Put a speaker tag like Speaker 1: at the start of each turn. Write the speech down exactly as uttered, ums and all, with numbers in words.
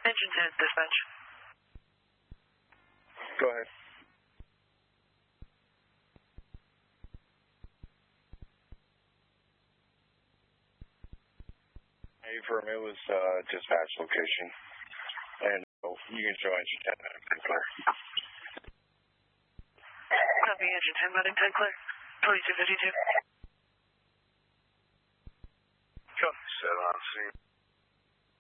Speaker 1: Engine ten, dispatch.
Speaker 2: Go ahead. Affirm, it was uh, dispatch location. And oh, you can show engine ten, Medic clear.
Speaker 1: Copy, engine ten, Medic ten clear. twenty-two fifty-two.
Speaker 2: Copy, set on scene.